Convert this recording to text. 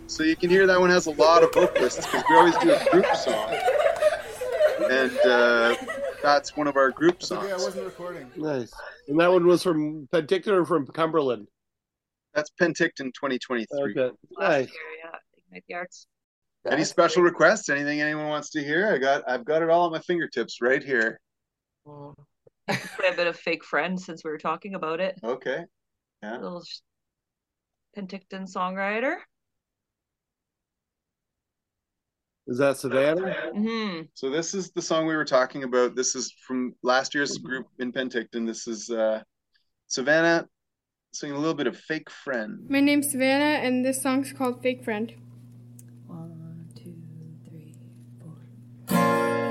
So you can hear that one has a lot of vocalists because we always do a group song, and that's one of our group That's okay. I songs. wasn't recording. Nice. And that one was from Penticton or from Cumberland? That's Penticton 2023. Okay. Last Nice. year, yeah. Ignite the Arts. Any special requests? Anything anyone wants to hear? I've got it all at my fingertips right here. Play a bit of Fake Friend since we were talking about it. Okay. Yeah. Little Penticton songwriter. Is that Savannah? Mm-hmm. So this is the song we were talking about. This is from last year's group in Penticton. This is Savannah singing a little bit of Fake Friend. My name's Savannah, and this song's called Fake Friend.